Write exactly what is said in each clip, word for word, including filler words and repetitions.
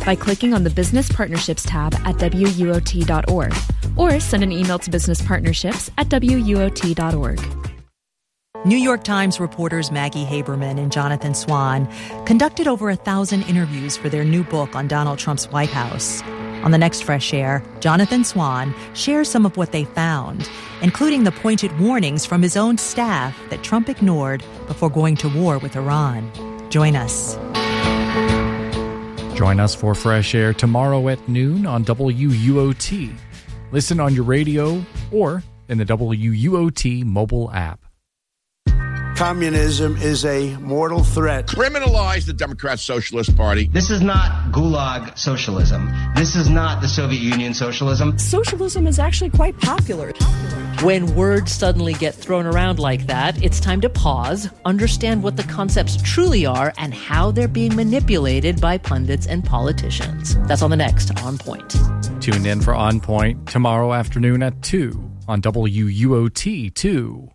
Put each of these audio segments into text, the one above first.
by clicking on the Business Partnerships tab at W U O T dot org or send an email to businesspartnerships at W U O T dot org. New York Times reporters Maggie Haberman and Jonathan Swan conducted over a thousand interviews for their new book on Donald Trump's White House. On the next Fresh Air, Jonathan Swan shares some of what they found, including the pointed warnings from his own staff that Trump ignored before going to war with Iran. Join us. Join us for Fresh Air tomorrow at noon on W U O T. Listen on your radio or in the W U O T mobile app. Communism is a mortal threat. Criminalize the Democrat Socialist Party. This is not Gulag socialism. This is not the Soviet Union socialism. Socialism is actually quite popular. When words suddenly get thrown around like that, it's time to pause, understand what the concepts truly are, and how they're being manipulated by pundits and politicians. That's on the next On Point. Tune in for On Point tomorrow afternoon at two on W U O T two.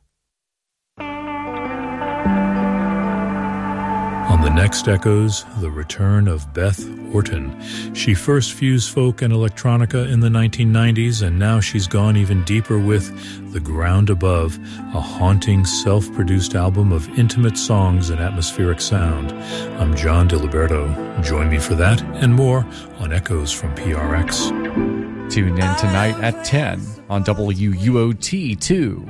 On the next Echoes, the return of Beth Orton. She first fused folk and electronica in the nineteen nineties, and now she's gone even deeper with The Ground Above, a haunting, self-produced album of intimate songs and atmospheric sound. I'm John DiLiberto. Join me for that and more on Echoes from P R X. Tune in tonight at ten on W U O T two.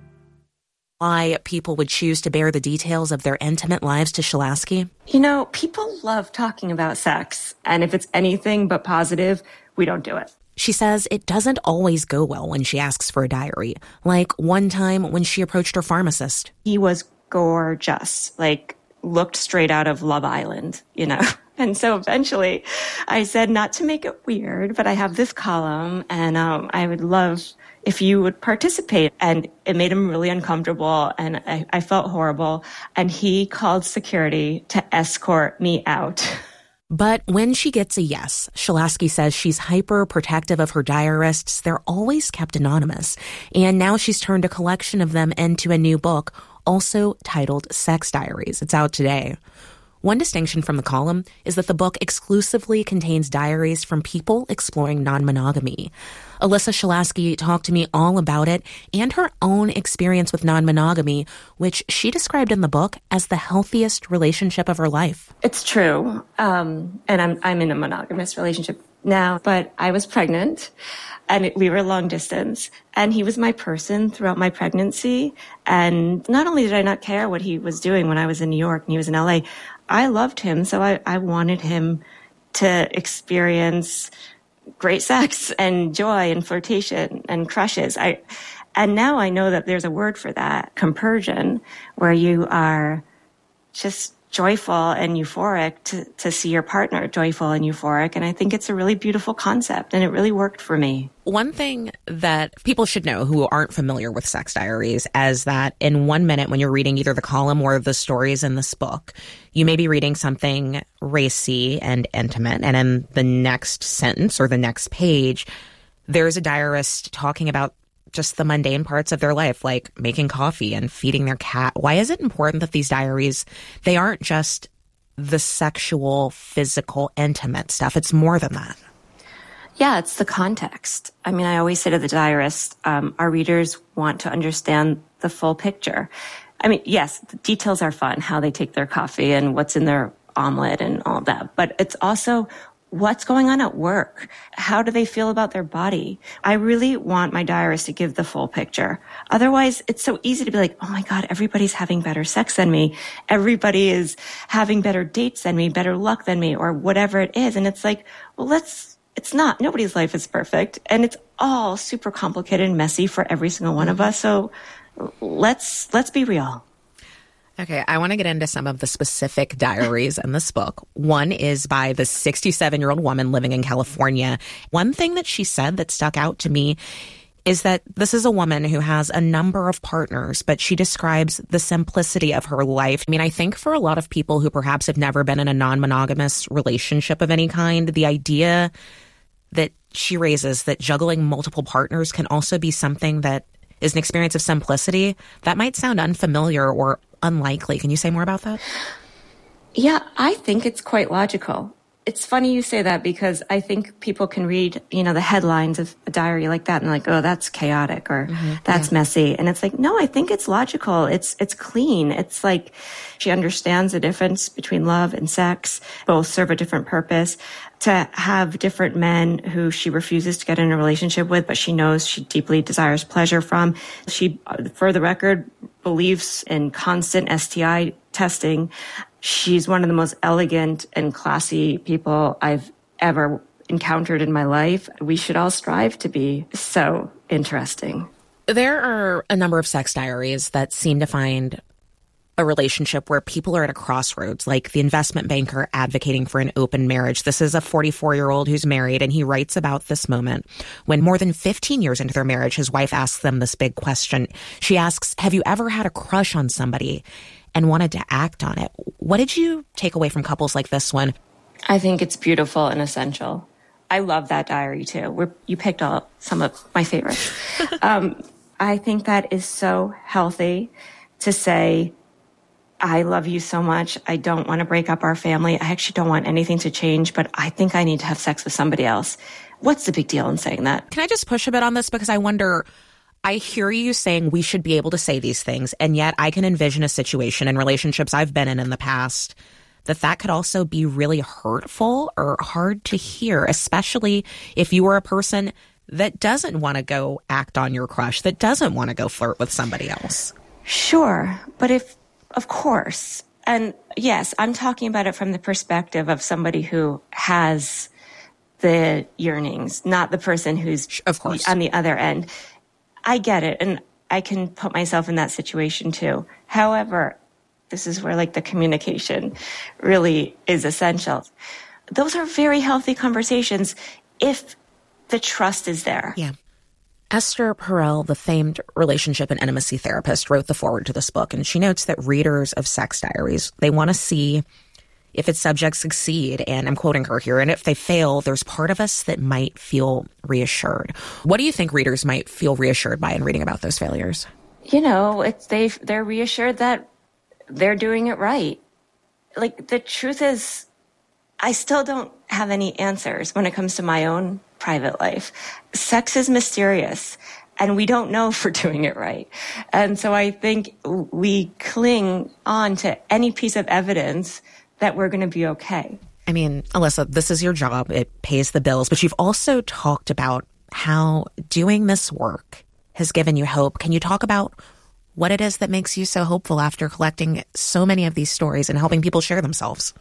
Why people would choose to bear the details of their intimate lives to Shalaski? You know, people love talking about sex, and if it's anything but positive, we don't do it. She says it doesn't always go well when she asks for a diary, like one time when she approached her pharmacist. He was gorgeous, like looked straight out of Love Island, you know? And so eventually I said, not to make it weird, but I have this column, and um, I would love if you would participate. And it made him really uncomfortable, and I, I felt horrible. And he called security to escort me out. But when she gets a yes, Shalaski says she's hyper protective of her diarists. They're always kept anonymous. And now she's turned a collection of them into a new book, also titled Sex Diaries. It's out today. One distinction from the column is that the book exclusively contains diaries from people exploring non-monogamy. Alyssa Shalaski talked to me all about it and her own experience with non-monogamy, which she described in the book as the healthiest relationship of her life. It's true. Um, and I'm, I'm in a monogamous relationship now, but I was pregnant and it, we were long distance, and he was my person throughout my pregnancy. And not only did I not care what he was doing when I was in New York and he was in L A, I loved him, so I, I wanted him to experience great sex and joy and flirtation and crushes. I, and now I know that there's a word for that, compersion, where you are just joyful and euphoric to, to see your partner joyful and euphoric. And I think it's a really beautiful concept, and it really worked for me. One thing that people should know who aren't familiar with Sex Diaries is that in one minute when you're reading either the column or the stories in this book, you may be reading something racy and intimate, and in the next sentence or the next page, there's a diarist talking about just the mundane parts of their life, like making coffee and feeding their cat. Why is it important that these diaries, they aren't just the sexual, physical, intimate stuff? It's more than that. Yeah, it's the context. I mean, I always say to the diarist, um, our readers want to understand the full picture. I mean, yes, the details are fun, how they take their coffee and what's in their omelet and all that. But it's also what's going on at work. How do they feel about their body? I really want my diarist to give the full picture. Otherwise, it's so easy to be like, oh my God, everybody's having better sex than me. Everybody is having better dates than me, better luck than me, or whatever it is. And it's like, well, let's, it's not. Nobody's life is perfect. And it's all super complicated and messy for every single one of us. So let's, let's be real. Okay, I want to get into some of the specific diaries in this book. One is by the sixty-seven-year-old woman living in California. One thing that she said that stuck out to me is that this is a woman who has a number of partners, but she describes the simplicity of her life. I mean, I think for a lot of people who perhaps have never been in a non-monogamous relationship of any kind, the idea that she raises that juggling multiple partners can also be something that is an experience of simplicity, that might sound unfamiliar or unlikely. Can you say more about that? Yeah, I think it's quite logical. It's funny you say that because I think people can read, you know, the headlines of a diary like that and like, oh, that's chaotic or mm-hmm. that's yeah. messy. And it's like, no, I think it's logical. It's, it's clean. It's like she understands the difference between love and sex. Both serve a different purpose. To have different men who she refuses to get in a relationship with, but she knows she deeply desires pleasure from. She, for the record, believes in constant S T I testing. She's one of the most elegant and classy people I've ever encountered in my life. We should all strive to be so interesting. There are a number of sex diaries that seem to find a relationship where people are at a crossroads, like the investment banker advocating for an open marriage. This is a forty-four-year-old who's married, and he writes about this moment when more than fifteen years into their marriage, his wife asks them this big question. She asks, have you ever had a crush on somebody and wanted to act on it? What did you take away from couples like this one? I think it's beautiful and essential. I love that diary too. We're, you picked all, some of my favorites. um, I think that is so healthy to say, I love you so much. I don't want to break up our family. I actually don't want anything to change, but I think I need to have sex with somebody else. What's the big deal in saying that? Can I just push a bit on this? Because I wonder, I hear you saying we should be able to say these things, and yet I can envision a situation in relationships I've been in in the past that that could also be really hurtful or hard to hear, especially if you were a person that doesn't want to go act on your crush, that doesn't want to go flirt with somebody else. Sure, but if, of course, and yes, I'm talking about it from the perspective of somebody who has the yearnings, not the person who's of course on the other end. I get it, and I can put myself in that situation too. However, this is where like the communication really is essential. Those are very healthy conversations if the trust is there. Yeah. Esther Perel, the famed relationship and intimacy therapist, wrote the foreword to this book, and she notes that readers of sex diaries, they want to see if its subjects succeed, and I'm quoting her here, and if they fail, there's part of us that might feel reassured. What do you think readers might feel reassured by in reading about those failures? You know, it's they they're reassured that they're doing it right. Like, the truth is, I still don't have any answers when it comes to my own private life. Sex is mysterious, and we don't know if we're doing it right. And so I think we cling on to any piece of evidence that we're going to be okay. I mean, Alyssa, this is your job. It pays the bills. But you've also talked about how doing this work has given you hope. Can you talk about what it is that makes you so hopeful after collecting so many of these stories and helping people share themselves?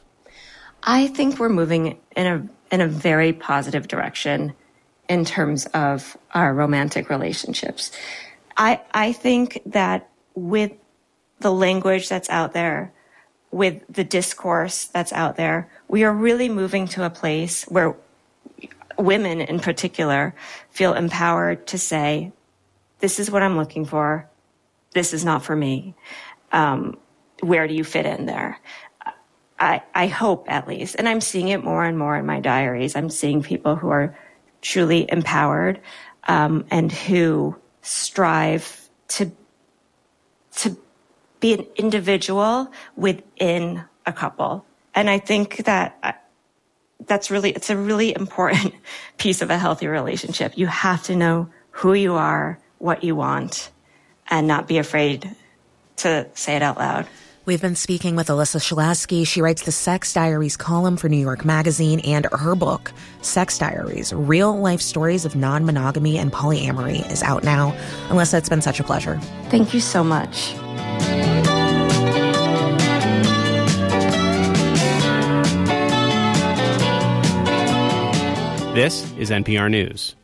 I think we're moving in a in a very positive direction in terms of our romantic relationships. I I think that with the language that's out there, with the discourse that's out there, we are really moving to a place where women in particular feel empowered to say, this is what I'm looking for. This is not for me. Um, where do you fit in there? I, I hope, at least, and I'm seeing it more and more in my diaries. I'm seeing people who are truly empowered um, and who strive to to be an individual within a couple. And I think that that's really, it's a really important piece of a healthy relationship. You have to know who you are, what you want, and not be afraid to say it out loud. We've been speaking with Alyssa Shalaski. She writes the Sex Diaries column for New York Magazine, and her book, Sex Diaries, Real Life Stories of Non-Monogamy and Polyamory, is out now. Alyssa, it's been such a pleasure. Thank you so much. This is N P R News.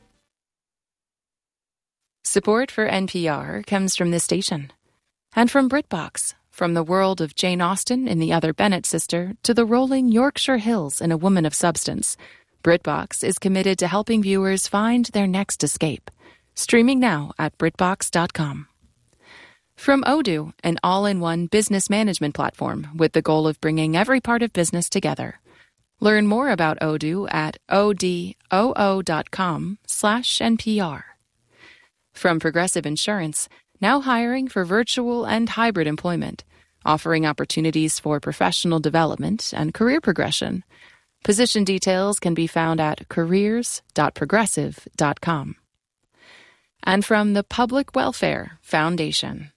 Support for N P R comes from this station and from BritBox. From the world of Jane Austen in The Other Bennet Sister to the rolling Yorkshire Hills in A Woman of Substance, BritBox is committed to helping viewers find their next escape. Streaming now at BritBox dot com. From Odoo, an all-in-one business management platform with the goal of bringing every part of business together. Learn more about Odoo at odoo dot com slash N P R. From Progressive Insurance, now hiring for virtual and hybrid employment, offering opportunities for professional development and career progression. Position details can be found at careers dot progressive dot com. And from the Public Welfare Foundation.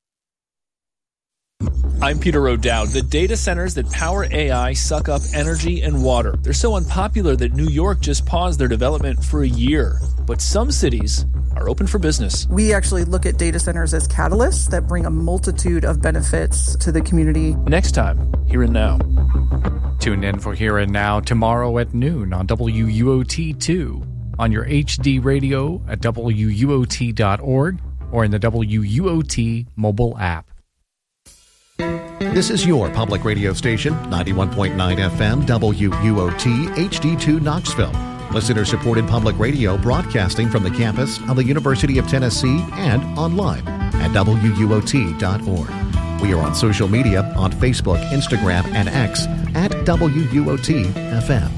I'm Peter O'Dowd. The data centers that power A I suck up energy and water. They're so unpopular that New York just paused their development for a year. But some cities are open for business. We actually look at data centers as catalysts that bring a multitude of benefits to the community. Next time, Here and Now. Tune in for Here and Now tomorrow at noon on W U O T two, on your H D radio at W U O T dot org, or in the W U O T mobile app. This is your public radio station, ninety-one point nine F M, W U O T, H D two Knoxville. Listener-supported public radio broadcasting from the campus of the University of Tennessee and online at W U O T dot org. We are on social media on Facebook, Instagram, and X at W U O T F M.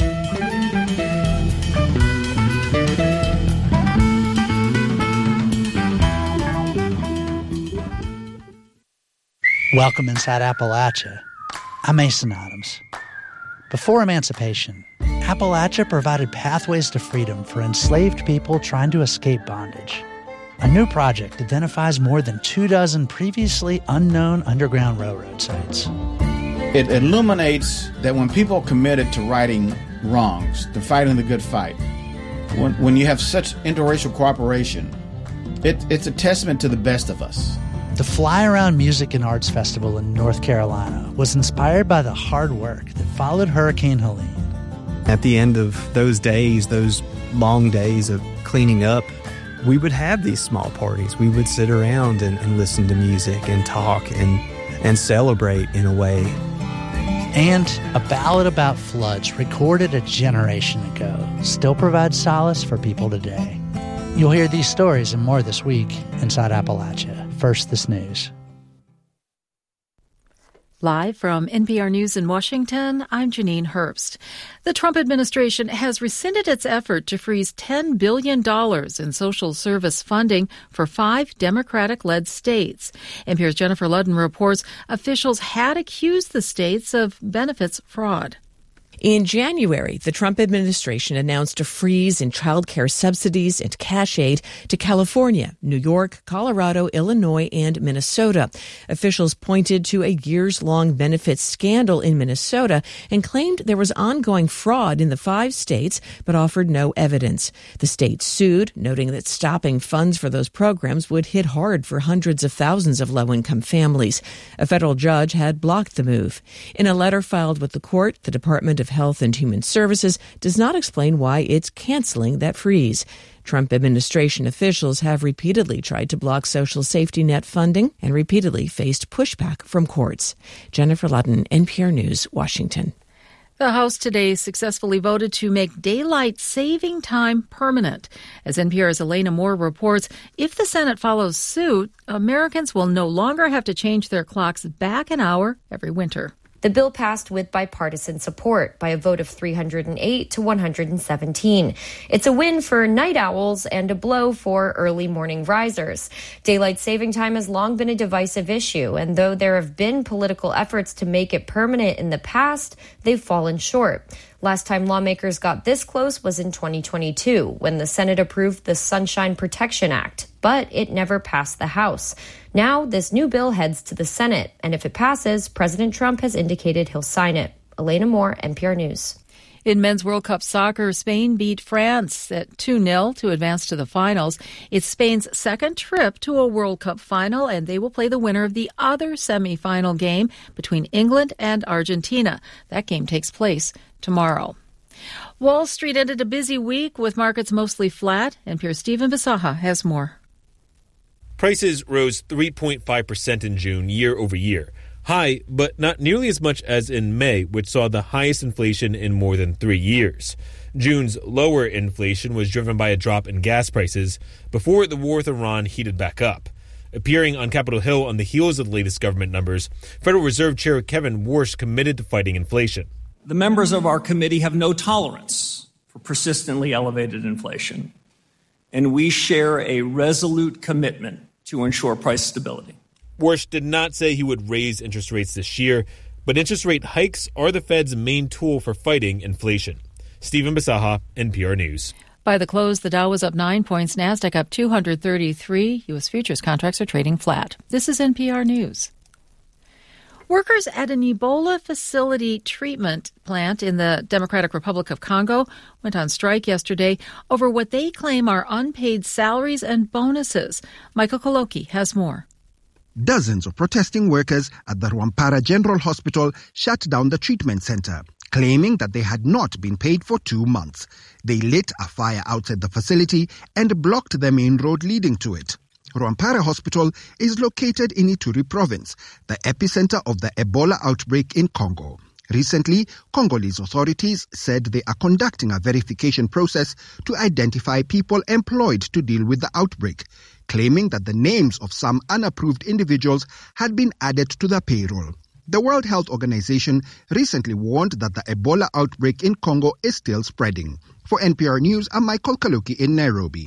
Welcome inside Appalachia. I'm Mason Adams. Before emancipation, Appalachia provided pathways to freedom for enslaved people trying to escape bondage. A new project identifies more than two dozen previously unknown Underground Railroad sites. It illuminates that when people are committed to righting wrongs, to fighting the good fight, when, when you have such interracial cooperation, it, it's a testament to the best of us. The Fly Around Music and Arts Festival in North Carolina was inspired by the hard work that followed Hurricane Helene. At the end of those days, those long days of cleaning up, we would have these small parties. We would sit around and, and listen to music and talk and, and celebrate in a way. And a ballad about floods recorded a generation ago still provides solace for people today. You'll hear these stories and more this week inside Appalachia. First, this news. Live from N P R News in Washington, I'm Janine Herbst. The Trump administration has rescinded its effort to freeze ten billion dollars in social service funding for five Democratic-led states. N P R's Jennifer Ludden reports officials had accused the states of benefits fraud. In January, the Trump administration announced a freeze in child care subsidies and cash aid to California, New York, Colorado, Illinois, and Minnesota. Officials pointed to a years-long benefits scandal in Minnesota and claimed there was ongoing fraud in the five states, but offered no evidence. The states sued, noting that stopping funds for those programs would hit hard for hundreds of thousands of low-income families. A federal judge had blocked the move. In a letter filed with the court, the Department of Health and Human Services does not explain why it's canceling that freeze. Trump administration officials have repeatedly tried to block social safety net funding and repeatedly faced pushback from courts. Jennifer Ludden, N P R News, Washington. The House today successfully voted to make daylight saving time permanent. As N P R's Elena Moore reports, if the Senate follows suit, Americans will no longer have to change their clocks back an hour every winter. The bill passed with bipartisan support by a vote of three hundred eight to one hundred seventeen. It's a win for night owls and a blow for early morning risers. Daylight saving time has long been a divisive issue, and though there have been political efforts to make it permanent in the past, they've fallen short. Last time lawmakers got this close was in twenty twenty-two, when the Senate approved the Sunshine Protection Act, but it never passed the House. Now, this new bill heads to the Senate, and if it passes, President Trump has indicated he'll sign it. Elena Moore, N P R News. In Men's World Cup soccer, Spain beat France at two nil to advance to the finals. It's Spain's second trip to a World Cup final, and they will play the winner of the other semifinal game between England and Argentina. That game takes place tomorrow. Wall Street ended a busy week with markets mostly flat. N P R's Stephen Bisaha has more. Prices rose three point five percent in June year over year. High, but not nearly as much as in May, which saw the highest inflation in more than three years. June's lower inflation was driven by a drop in gas prices before the war with Iran heated back up. Appearing on Capitol Hill on the heels of the latest government numbers, Federal Reserve Chair Kevin Warsh committed to fighting inflation. The members of our committee have no tolerance for persistently elevated inflation, and we share a resolute commitment to ensure price stability. Warsh did not say he would raise interest rates this year, But interest rate hikes are the Fed's main tool for fighting inflation. Stephen Bisaha, N P R News. By the close, the Dow was up nine points, NASDAQ up two hundred thirty-three. U S futures contracts are trading flat. This is N P R News. Workers at an Ebola facility treatment plant in the Democratic Republic of Congo went on strike yesterday over what they claim are unpaid salaries and bonuses. Michael Koloki has more. Dozens of protesting workers at the Rwampara General Hospital shut down the treatment center, claiming that they had not been paid for two months. They lit a fire outside the facility and blocked the main road leading to it. Rwampara Hospital is located in Ituri province, the epicenter of the Ebola outbreak in Congo. Recently, Congolese authorities said they are conducting a verification process to identify people employed to deal with the outbreak, claiming that the names of some unapproved individuals had been added to the payroll. The World Health Organization recently warned that the Ebola outbreak in Congo is still spreading. For N P R News, I'm Michael Kaluki in Nairobi.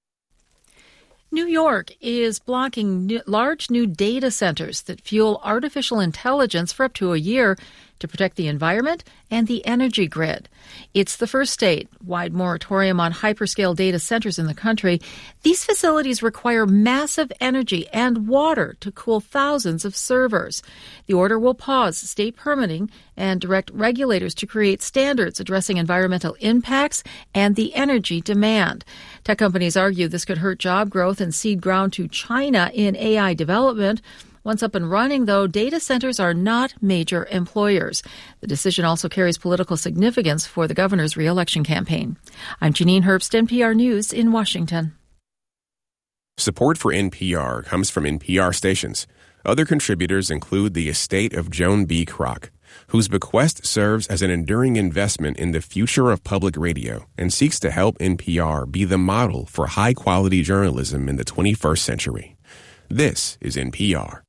New York is blocking new, large new data centers that fuel artificial intelligence for up to a year to protect the environment and the energy grid. It's the first state-wide moratorium on hyperscale data centers in the country. These facilities require massive energy and water to cool thousands of servers. The order will pause state permitting and direct regulators to create standards addressing environmental impacts and the energy demand. Tech companies argue this could hurt job growth and cede ground to China in A I development. Once up and running, though, data centers are not major employers. The decision also carries political significance for the governor's re-election campaign. I'm Janine Herbst, N P R News in Washington. Support for N P R comes from N P R stations. Other contributors include the estate of Joan B. Kroc, whose bequest serves as an enduring investment in the future of public radio and seeks to help N P R be the model for high-quality journalism in the twenty-first century. This is N P R.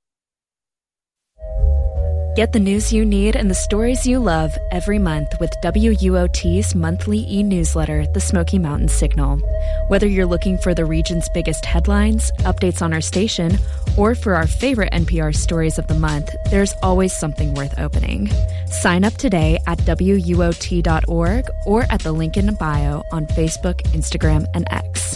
Get the news you need and the stories you love every month with W U O T's monthly e-newsletter, The Smoky Mountain Signal. Whether you're looking for the region's biggest headlines, updates on our station, or for our favorite N P R stories of the month, there's always something worth opening. Sign up today at W U O T dot org or at the link in the bio on Facebook, Instagram, and X.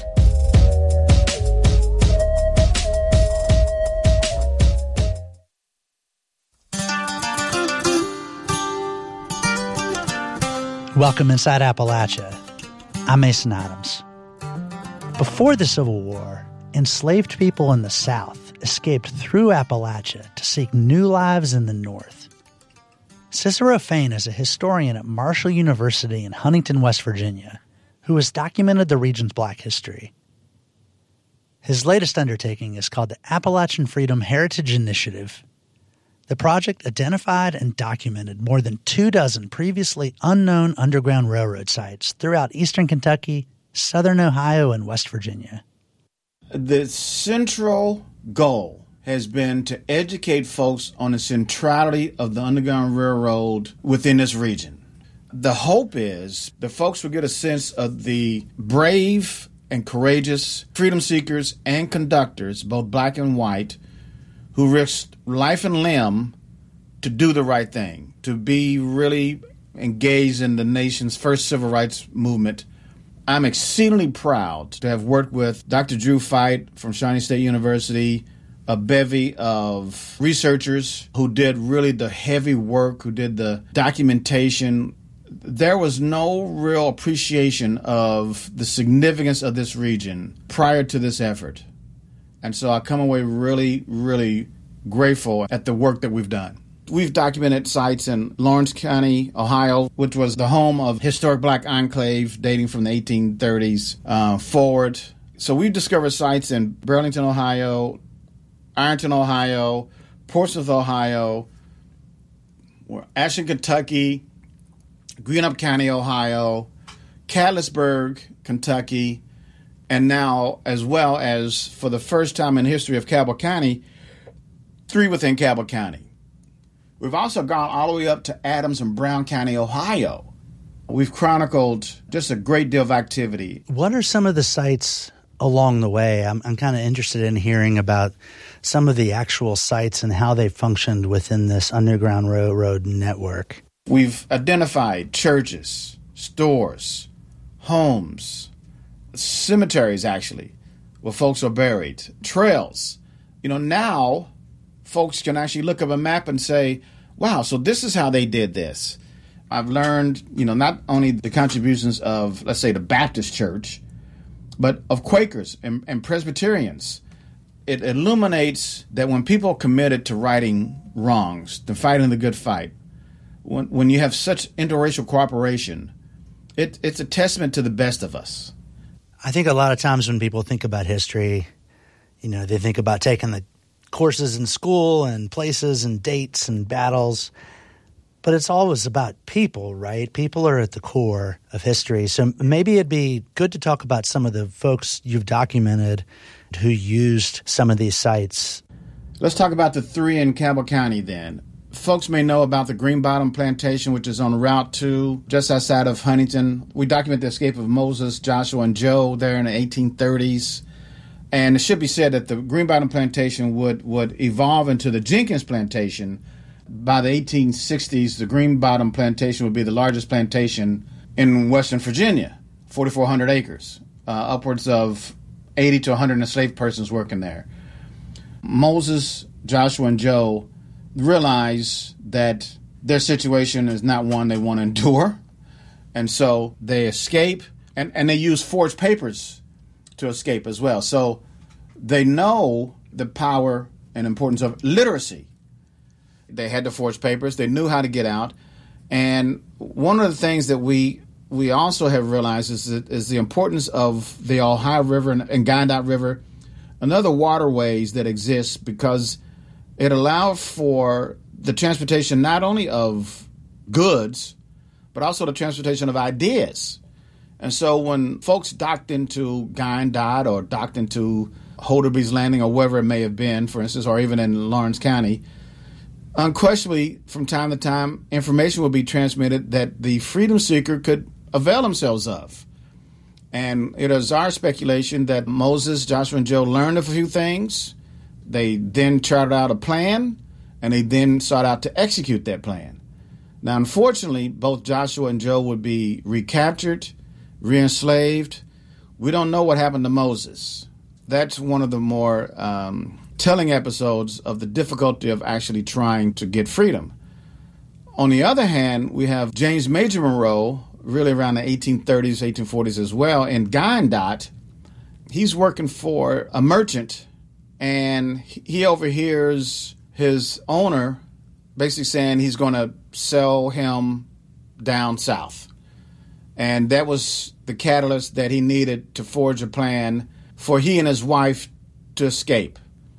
Welcome inside Appalachia. I'm Mason Adams. Before the Civil War, enslaved people in the South escaped through Appalachia to seek new lives in the North. Cicero Fain is a historian at Marshall University in Huntington, West Virginia, who has documented the region's Black history. His latest undertaking is called the Appalachian Freedom Heritage Initiative. The project identified and documented more than two dozen previously unknown Underground Railroad sites throughout eastern Kentucky, southern Ohio, and West Virginia. The central goal has been to educate folks on the centrality of the Underground Railroad within this region. The hope is the folks will get a sense of the brave and courageous freedom seekers and conductors, both black and white, who risked life and limb to do the right thing, to be really engaged in the nation's first civil rights movement. I'm exceedingly proud to have worked with Doctor Drew Fite from Shawnee State University, a bevy of researchers who did really the heavy work, who did the documentation. There was no real appreciation of the significance of this region prior to this effort. And so I come away really, really grateful at the work that we've done. We've documented sites in Lawrence County, Ohio, which was the home of historic black enclave dating from the eighteen thirties uh, forward. So we've discovered sites in Burlington, Ohio, Ironton, Ohio, Portsmouth, Ohio, Ashland, Kentucky, Greenup County, Ohio, Catlettsburg, Kentucky, and now, as well as for the first time in the history of Cabell County, three within Cabell County. We've also gone all the way up to Adams and Brown County, Ohio. We've chronicled just a great deal of activity. What are some of the sites along the way. I'm, I'm kind of interested in hearing about some of the actual sites and how they functioned within this Underground Railroad network. We've identified churches, stores, homes, cemeteries, actually, where folks are buried, trails. You know, now folks can actually look up a map and say, wow, so this is how they did this. I've learned, you know, not only the contributions of, let's say, the Baptist Church, but of Quakers and, and Presbyterians. It illuminates that when people are committed to righting wrongs, to fighting the good fight, when when you have such interracial cooperation, it, it's a testament to the best of us. I think a lot of times when people think about history, you know, they think about taking the courses in school and places and dates and battles, but it's always about people, right? People are at the core of history. So maybe it'd be good to talk about some of the folks you've documented who used some of these sites. Let's talk about the three in Campbell County then. Folks may know about the Green Bottom Plantation, which is on Route two, just outside of Huntington. We document the escape of Moses, Joshua, and Joe there in the eighteen thirties. And it should be said that the Green Bottom Plantation would, would evolve into the Jenkins Plantation. By the eighteen sixties, the Green Bottom Plantation would be the largest plantation in Western Virginia, forty-four hundred acres, uh, upwards of eighty to one hundred enslaved persons working there. Moses, Joshua, and Joe realize that their situation is not one they want to endure, and so they escape, and, and they use forged papers to escape as well. So they know the power and importance of literacy. They had to forge papers. They knew how to get out. And one of the things that we we also have realized is, that, is the importance of the Ohio River and, and Gandat River and other waterways that exist, because it allowed for the transportation not only of goods, but also the transportation of ideas. And so when folks docked into Gandat or docked into Holderby's Landing or wherever it may have been, for instance, or even in Lawrence County, unquestionably, from time to time, information will be transmitted that the freedom seeker could avail themselves of. And it is our speculation that Moses, Joshua, and Joe learned a few things. They then charted out a plan, and they then sought out to execute that plan. Now, unfortunately, both Joshua and Joe would be recaptured, re-enslaved. We don't know what happened to Moses. That's one of the more um, telling episodes of the difficulty of actually trying to get freedom. On the other hand, we have James Major Monroe, really around the eighteen thirties, eighteen forties as well, in Gandat. He's working for a merchant, and he overhears his owner basically saying he's going to sell him down south. And that was the catalyst that he needed to forge a plan for he and his wife to escape.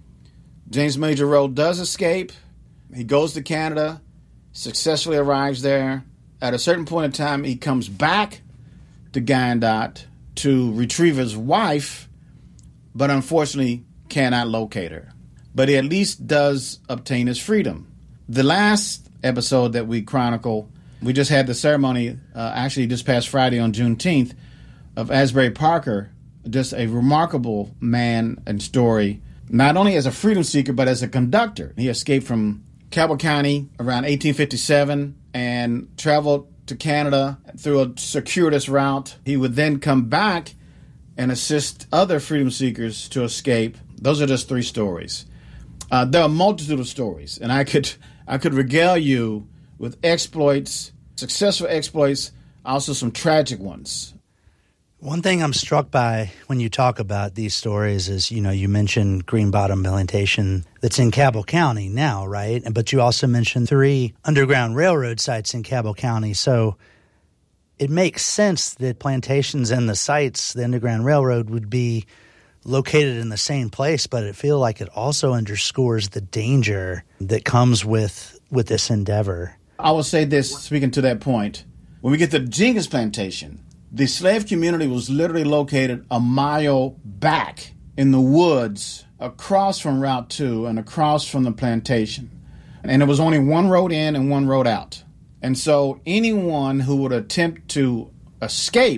James Major Monroe does escape. He goes to Canada, successfully arrives there. At a certain point in time, he comes back to Gandat to retrieve his wife, but unfortunately cannot locate her. But he at least does obtain his freedom. The last episode that we chronicle, we just had the ceremony, uh, actually this past Friday on Juneteenth, of Asbury Parker, just a remarkable man and story, not only as a freedom seeker, but as a conductor. He escaped from Cabell County around eighteen fifty-seven and traveled to Canada through a circuitous route. He would then come back and assist other freedom seekers to escape. Those are just three stories. Uh, there are a multitude of stories, and I could I could regale you with exploits, successful exploits, also some tragic ones. One thing I'm struck by when you talk about these stories is, you know, you mentioned Green Bottom Plantation that's in Cabell County now, right? But you also mentioned three Underground Railroad sites in Cabell County. So it makes sense that plantations and the sites, the Underground Railroad, would be located in the same place, but I feel like it also underscores the danger that comes with with this endeavor. I will say this, speaking to that point. When we get to Jenkins Plantation, the slave community was literally located a mile back in the woods across from Route two and across from the plantation. And there was only one road in and one road out. And so anyone who would attempt to escape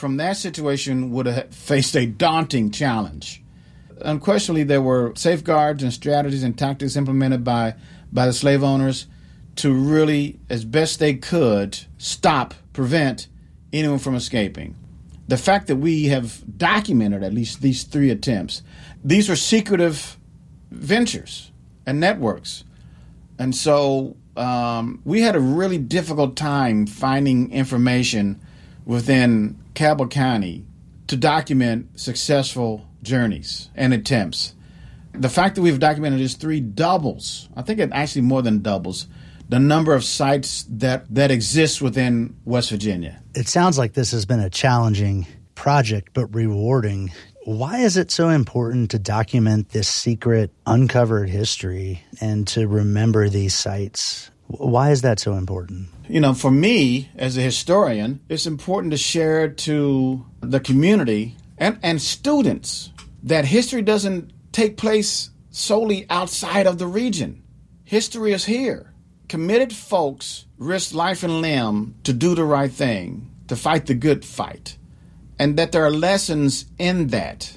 from that situation would have faced a daunting challenge. Unquestionably, there were safeguards and strategies and tactics implemented by, by the slave owners to really, as best they could, stop, prevent anyone from escaping. The fact that we have documented at least these three attempts, these were secretive ventures and networks. And so um, we had a really difficult time finding information within Cabell County to document successful journeys and attempts. The fact that we've documented these three doubles, I think it actually more than doubles, the number of sites that, that exist within West Virginia. It sounds like this has been a challenging project, but rewarding. Why is it so important to document this secret, uncovered history and to remember these sites? Why is that so important? You know, for me, as a historian, it's important to share to the community and, and students that history doesn't take place solely outside of the region. History is here. Committed folks risk life and limb to do the right thing, to fight the good fight, and that there are lessons in that.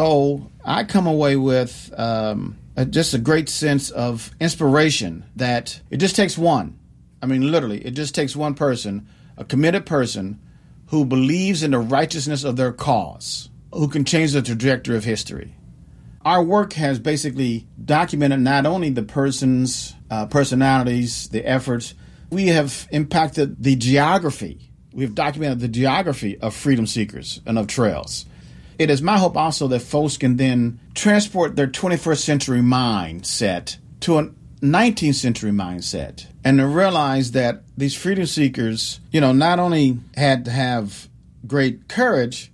So I come away with um, a, just a great sense of inspiration that it just takes one. I mean, literally, it just takes one person, a committed person who believes in the righteousness of their cause, who can change the trajectory of history. Our work has basically documented not only the person's uh, personalities, the efforts, we have impacted the geography. We've documented the geography of freedom seekers and of trails. It is my hope also that folks can then transport their twenty-first century mindset to a nineteenth century mindset and to realize that these freedom seekers, you know, not only had to have great courage,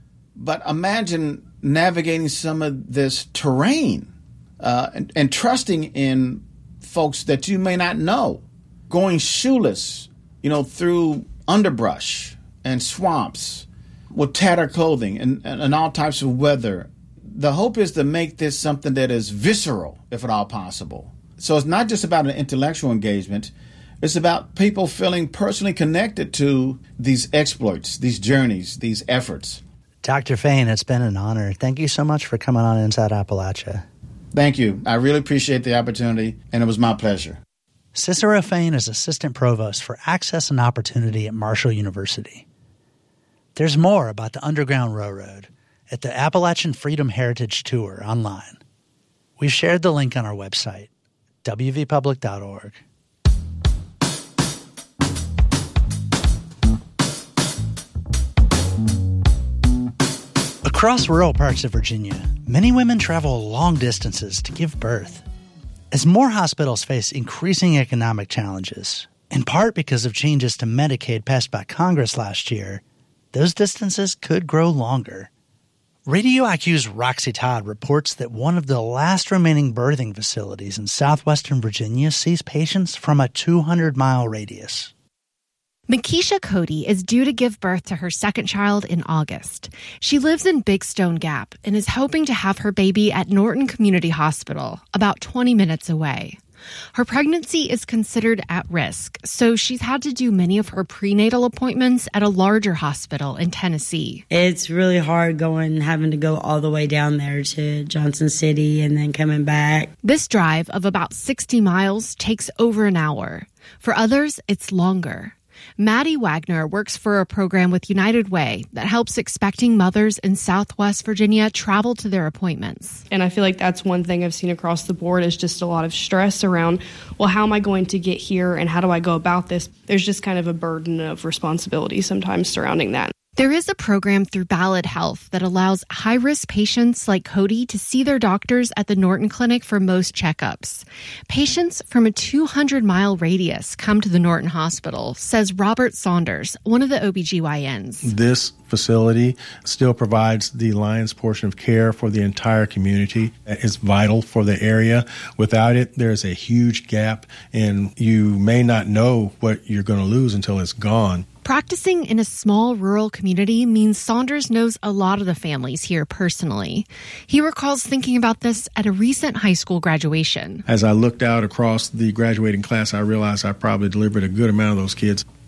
but imagine navigating some of this terrain uh, and, and trusting in folks that you may not know, going shoeless, you know, through underbrush and swamps with tattered clothing and, and, and all types of weather. The hope is to make this something that is visceral, if at all possible. So it's not just about an intellectual engagement. It's about people feeling personally connected to these exploits, these journeys, these efforts. Doctor Fain, it's been an honor. Thank you so much for coming on Inside Appalachia. Thank you. I really appreciate the opportunity, and it was my pleasure. Cicero Fain is Assistant Provost for Access and Opportunity at Marshall University. There's more about the Underground Railroad at the Appalachian Freedom Heritage Tour online. We've shared the link on our website, w v public dot org. Across rural parts of Virginia, many women travel long distances to give birth. As more hospitals face increasing economic challenges, in part because of changes to Medicaid passed by Congress last year, those distances could grow longer. Radio I Q's Roxy Todd reports that one of the last remaining birthing facilities in southwestern Virginia sees patients from a two hundred mile radius. Makisha Cody is due to give birth to her second child in August. She lives in Big Stone Gap and is hoping to have her baby at Norton Community Hospital, about twenty minutes away. Her pregnancy is considered at risk, so she's had to do many of her prenatal appointments at a larger hospital in Tennessee. It's really hard going, having to go all the way down there to Johnson City and then coming back. This drive of about sixty miles takes over an hour. For others, it's longer. Maddie Wagner works for a program with United Way that helps expecting mothers in Southwest Virginia travel to their appointments. And I feel like that's one thing I've seen across the board is just a lot of stress around, well, how am I going to get here and how do I go about this? There's just kind of a burden of responsibility sometimes surrounding that. There is a program through Ballad Health that allows high-risk patients like Cody to see their doctors at the Norton Clinic for most checkups. Patients from a two hundred mile radius come to the Norton Hospital, says Robert Saunders, one of the O B G Y Ns. This facility still provides the lion's portion of care for the entire community. It's vital for the area. Without it, there's a huge gap, and you may not know what you're going to lose until it's gone. Practicing in a small rural community means Saunders knows a lot of the families here personally. He recalls thinking about this at a recent high school graduation. As I looked out across the graduating class, I realized I probably delivered a good amount of those kids.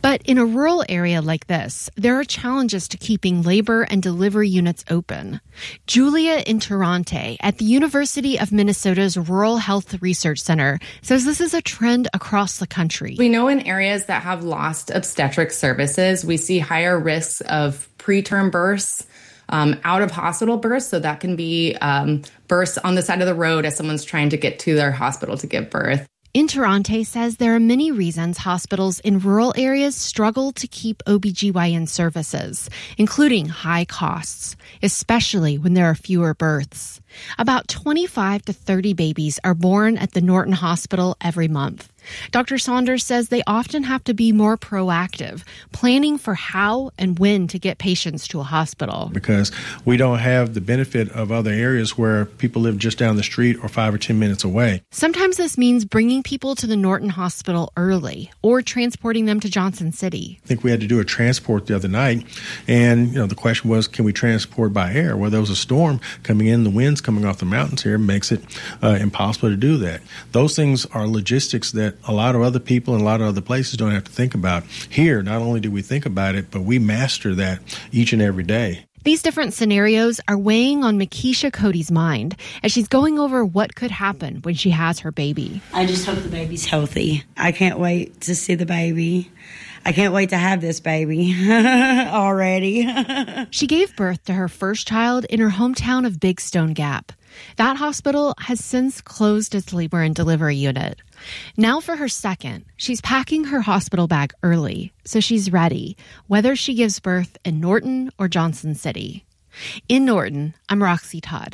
But in a rural area like this, there are challenges to keeping labor and delivery units open. Julia Interante at the University of Minnesota's Rural Health Research Center says this is a trend across the country. We know in areas that have lost obstetric services, we see higher risks of preterm births, um, out-of-hospital births. So that can be um, births on the side of the road as someone's trying to get to their hospital to give birth. Interante says there are many reasons hospitals in rural areas struggle to keep O B G Y N services, including high costs, especially when there are fewer births. About twenty-five to thirty babies are born at the Norton Hospital every month. Doctor Saunders says they often have to be more proactive, planning for how and when to get patients to a hospital. Because we don't have the benefit of other areas where people live just down the street or five or ten minutes away. Sometimes this means bringing people to the Norton Hospital early or transporting them to Johnson City. I think we had to do a transport the other night, and you know the question was, can we transport by air? Well, there was a storm coming in, the winds coming off the mountains here makes it uh, impossible to do that. Those things are logistics that a lot of other people and a lot of other places don't have to think about. Here, not only do we think about it, but we master that each and every day. These different scenarios are weighing on Makisha Cody's mind as she's going over what could happen when she has her baby. I just hope the baby's healthy. I can't wait to see the baby. I can't wait to have this baby already. She gave birth to her first child in her hometown of Big Stone Gap. That hospital has since closed its labor and delivery unit. Now for her second, she's packing her hospital bag early, so she's ready, whether she gives birth in Norton or Johnson City. In Norton, I'm Roxy Todd.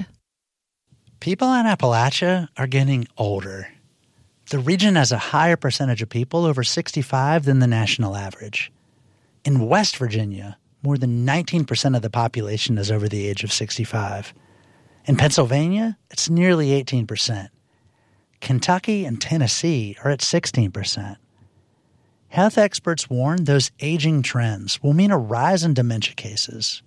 People in Appalachia are getting older. The region has a higher percentage of people over sixty-five than the national average. In West Virginia, more than nineteen percent of the population is over the age of sixty-five. In Pennsylvania, it's nearly eighteen percent. Kentucky and Tennessee are at sixteen percent. Health experts warn those aging trends will mean a rise in dementia cases.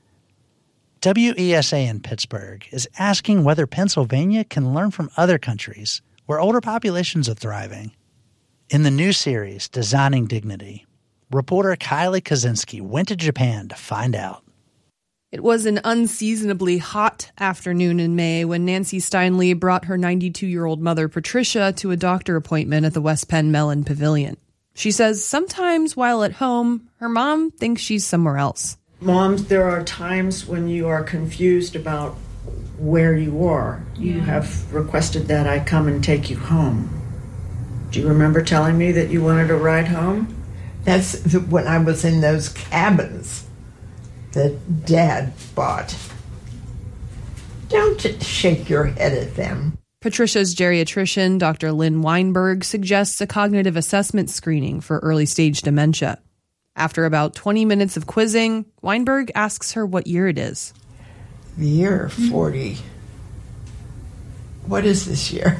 W E S A in Pittsburgh is asking whether Pennsylvania can learn from other countries where older populations are thriving. In the new series, Designing Dignity, reporter Kylie Kaczynski went to Japan to find out. It was an unseasonably hot afternoon in May when Nancy Steinle brought her ninety-two-year-old mother, Patricia, to a doctor appointment at the West Penn Mellon Pavilion. She says sometimes while at home, her mom thinks she's somewhere else. Moms, there are times when you are confused about where you are. You have requested that I come and take you home. Do you remember telling me that you wanted a ride home? That's when I was in those cabins that Dad bought. Don't shake your head at them. Patricia's geriatrician, Doctor Lynn Weinberg, suggests a cognitive assessment screening for early-stage dementia. After about twenty minutes of quizzing, Weinberg asks her what year it is. The year forty. What is this year?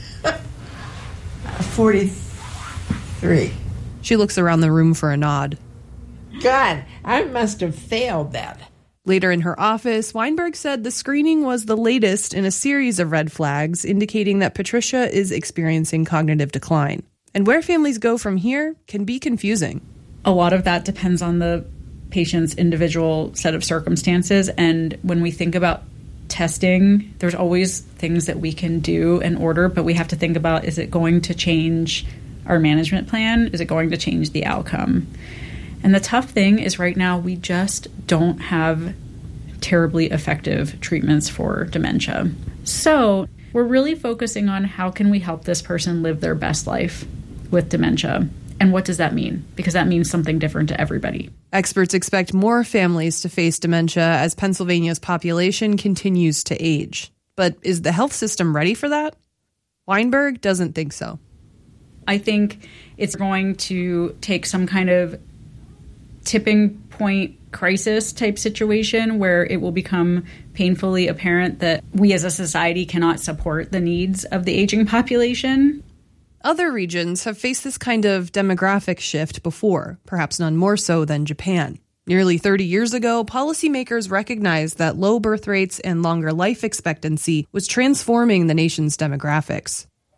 forty-three. She looks around the room for a nod. God, I must have failed that. Later in her office, Weinberg said the screening was the latest in a series of red flags indicating that Patricia is experiencing cognitive decline. And where families go from here can be confusing. A lot of that depends on the patient's individual set of circumstances. And when we think about testing, there's always things that we can do in order, but we have to think about, is it going to change our management plan? Is it going to change the outcome? And the tough thing is right now we just don't have terribly effective treatments for dementia. So we're really focusing on how can we help this person live their best life with dementia. And what does that mean? Because that means something different to everybody. Experts expect more families to face dementia as Pennsylvania's population continues to age. But is the health system ready for that? Weinberg doesn't think so. I think it's going to take some kind of tipping point crisis type situation where it will become painfully apparent that we as a society cannot support the needs of the aging population. Other regions have faced this kind of demographic shift before, perhaps none more so than Japan. Nearly thirty years ago, policymakers recognized that low birth rates and longer life expectancy was transforming the nation's demographics.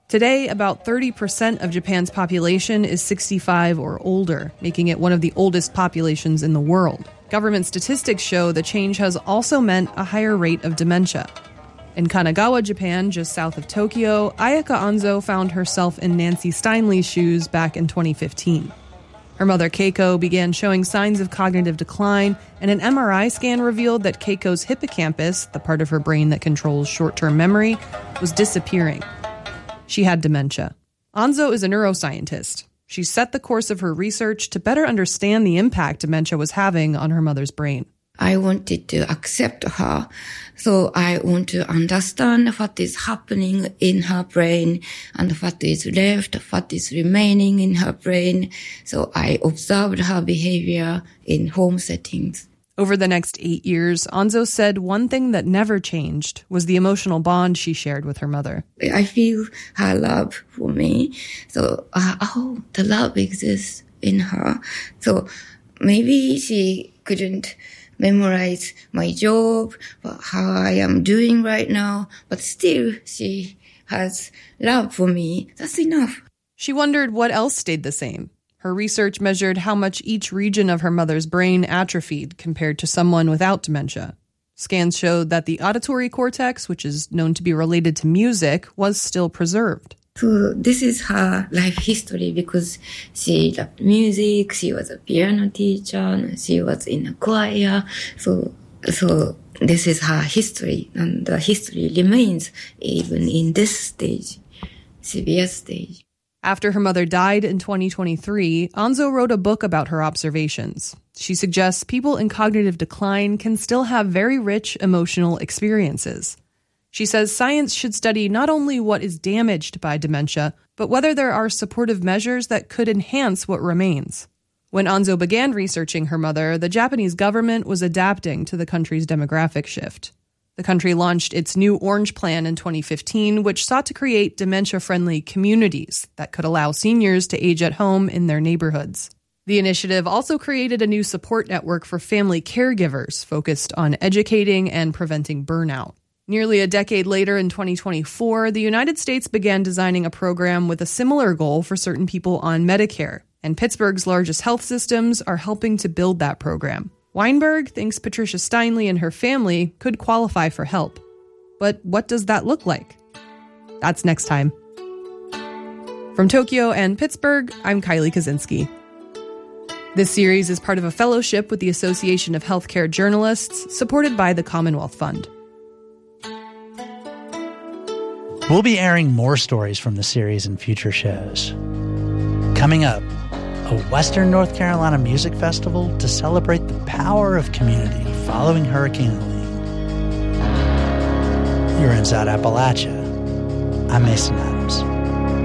Today, about thirty percent of Japan's population is sixty-five or older, making it one of the oldest populations in the world. Government statistics show the change has also meant a higher rate of dementia. In Kanagawa, Japan, just south of Tokyo, Ayaka Anzo found herself in Nancy Steinley's shoes back in twenty fifteen. Her mother, Keiko, began showing signs of cognitive decline, and an M R I scan revealed that Keiko's hippocampus, the part of her brain that controls short-term memory, was disappearing. She had dementia. Anzo is a neuroscientist. She set the course of her research to better understand the impact dementia was having on her mother's brain. I wanted to accept her, so I want to understand what is happening in her brain and what is left, what is remaining in her brain. So I observed her behavior in home settings. Over the next eight years, Anzo said one thing that never changed was the emotional bond she shared with her mother. I feel her love for me. So, uh, oh, the love exists in her. So maybe she couldn't memorize my job, how I am doing right now, but still she has love for me. That's enough. She wondered what else stayed the same. Her research measured how much each region of her mother's brain atrophied compared to someone without dementia. Scans showed that the auditory cortex, which is known to be related to music, was still preserved. So this is her life history because she loved music, she was a piano teacher, she was in a choir. So, so this is her history, and the history remains even in this stage, severe stage. After her mother died in twenty twenty-three, Anzo wrote a book about her observations. She suggests people in cognitive decline can still have very rich emotional experiences. She says science should study not only what is damaged by dementia, but whether there are supportive measures that could enhance what remains. When Anzo began researching her mother, the Japanese government was adapting to the country's demographic shift. The country launched its new Orange Plan in twenty fifteen, which sought to create dementia-friendly communities that could allow seniors to age at home in their neighborhoods. The initiative also created a new support network for family caregivers focused on educating and preventing burnout. Nearly a decade later, in twenty twenty-four, the United States began designing a program with a similar goal for certain people on Medicare, and Pittsburgh's largest health systems are helping to build that program. Weinberg thinks Patricia Steinley and her family could qualify for help. But what does that look like? That's next time. From Tokyo and Pittsburgh, I'm Kylie Kaczynski. This series is part of a fellowship with the Association of Healthcare Journalists, supported by the Commonwealth Fund. We'll be airing more stories from the series in future shows. Coming up, a Western North Carolina music festival to celebrate the power of community following Hurricane Helene. You're Inside Appalachia. I'm Mason Adams.